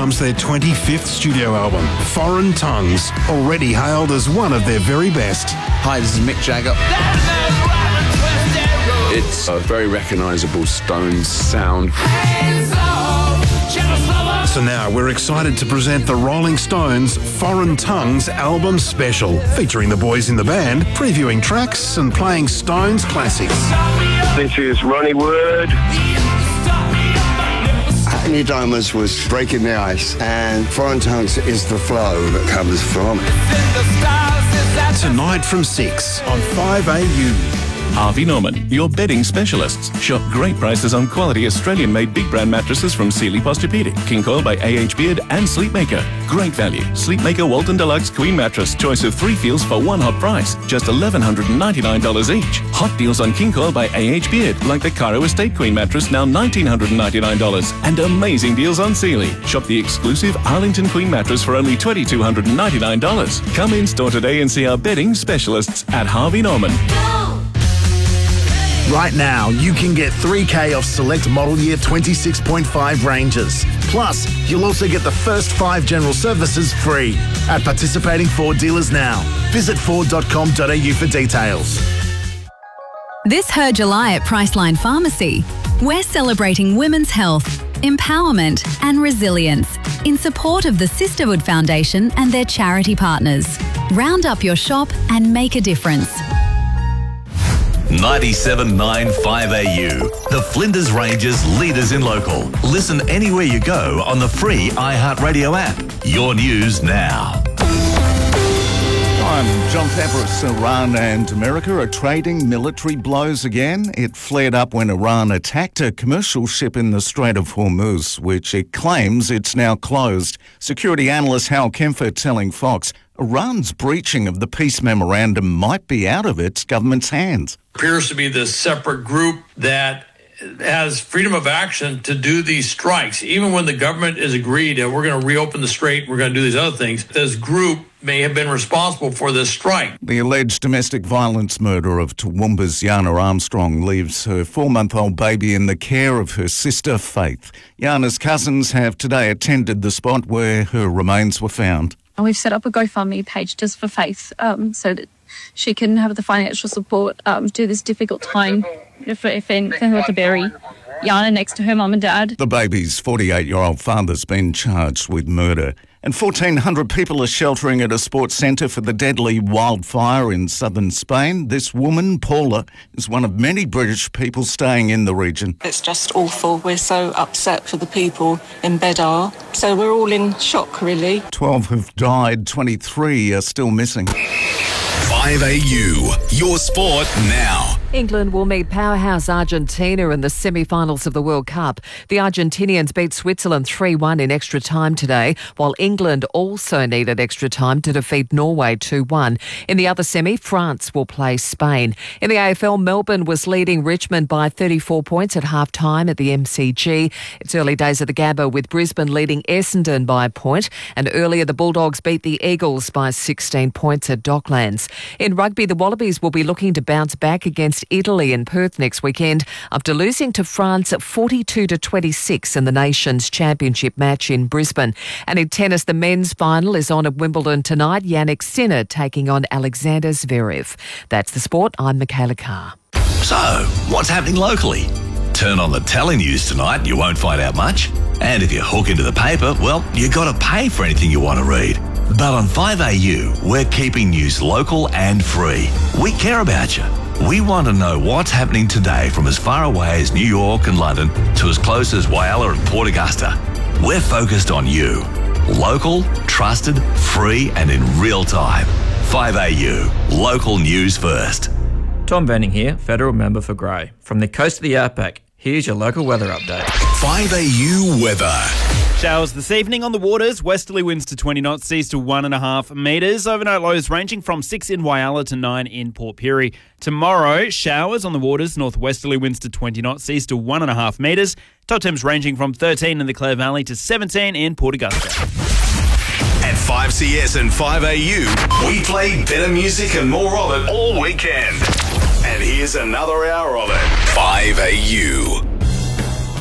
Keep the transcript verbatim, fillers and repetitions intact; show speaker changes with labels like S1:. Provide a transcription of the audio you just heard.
S1: comes their twenty-fifth studio album, Foreign Tongues, already hailed as one of their very best.
S2: Hi, this is Mick Jagger.
S3: It's a very recognisable Stones sound.
S1: So now we're excited to present the Rolling Stones Foreign Tongues album special, featuring the boys in the band, previewing tracks and playing Stones classics.
S4: This is Ronnie Wood.
S5: New Diamonds was breaking the ice, and Foreign Tongues is the flow that comes from.
S1: Tonight from six on five A U.
S6: Harvey Norman, your bedding specialists. Shop great prices on quality Australian-made big brand mattresses from Sealy Posturepedic, King Coil by A H Beard and Sleepmaker. Great value. Sleepmaker Walton Deluxe Queen Mattress. Choice of three feels for one hot price. Just one thousand one hundred ninety-nine dollars each. Hot deals on King Coil by A H Beard, like the Cairo Estate Queen Mattress, now one thousand nine hundred ninety-nine dollars. And amazing deals on Sealy. Shop the exclusive Arlington Queen Mattress for only two thousand two hundred ninety-nine dollars. Come in store today and see our bedding specialists at Harvey Norman.
S7: Right now, you can get three K off select model year twenty-six point five Rangers. Plus, you'll also get the first five general services free at participating Ford dealers now. Visit ford dot com dot a u for details.
S8: This Her July at Priceline Pharmacy, we're celebrating women's health, empowerment and resilience in support of the Sisterhood Foundation and their charity partners. Round up your shop and make a difference.
S9: ninety-seven point nine five A U, the Flinders Ranges leaders in local. Listen anywhere you go on the free iHeartRadio app. Your news now.
S10: I'm John Tavris. Iran and America are trading military blows again. It flared up when Iran attacked a commercial ship in the Strait of Hormuz, which it claims it's now closed. Security analyst Hal Kempfer telling Fox, Iran's breaching of the peace memorandum might be out of its government's hands.
S11: Appears to be this separate group that has freedom of action to do these strikes. Even when the government is agreed that we're going to reopen the strait, we're going to do these other things, this group may have been responsible for this strike.
S10: The alleged domestic violence murder of Toowoomba's Yana Armstrong leaves her four-month-old baby in the care of her sister, Faith. Yana's cousins have today attended the spot where her remains were found.
S12: And we've set up a GoFundMe page just for Faith, um, so that she can have the financial support um, do this difficult time if, if anything were to bury Yana next to her mum and dad.
S10: The baby's forty-eight-year-old father's been charged with murder. And fourteen hundred people are sheltering at a sports centre for the deadly wildfire in southern Spain. This woman, Paula, is one of many British people staying in the region.
S13: It's just awful. We're so upset for the people in Bedar. So we're all in shock, really.
S10: twelve have died, twenty-three are still missing.
S9: five A U, your sport now.
S14: England will meet powerhouse Argentina in the semi-finals of the World Cup. The Argentinians beat Switzerland three one in extra time today, while England also needed extra time to defeat Norway two one. In the other semi, France will play Spain. In the A F L, Melbourne was leading Richmond by thirty-four points at half-time at the M C G. It's early days at the Gabba with Brisbane leading Essendon by a point, and earlier the Bulldogs beat the Eagles by sixteen points at Docklands. In rugby, the Wallabies will be looking to bounce back against Italy in Perth next weekend after losing to France forty-two to twenty-six in the nation's championship match in Brisbane. And in tennis, the men's final is on at Wimbledon tonight. Yannick Sinner taking on Alexander Zverev. That's the sport. I'm Michaela Carr.
S9: So, what's happening locally? Turn on the telenews tonight, you won't find out much. And if you hook into the paper, well, you got to pay for anything you want to read. But on five A U, we're keeping news local and free. We care about you. We want to know what's happening today from as far away as New York and London to as close as Whyalla and Port Augusta. We're focused on you. Local, trusted, free and in real time. five A U, local news first.
S15: Tom Venning here, Federal Member for Grey. From the coast of the Outback, here's your local weather update.
S9: five A U weather.
S16: Showers this evening on the waters. Westerly winds to twenty knots, seas to one and a half metres. Overnight lows ranging from six in Whyalla to nine in Port Pirie. Tomorrow, showers on the waters. Northwesterly winds to twenty knots, seas to one and a half metres. Top temps ranging from thirteen in the Clare Valley to seventeen in Port Augusta.
S9: At five C S and five A U, we play better music and more of it all weekend. And here's another hour of it. five A U.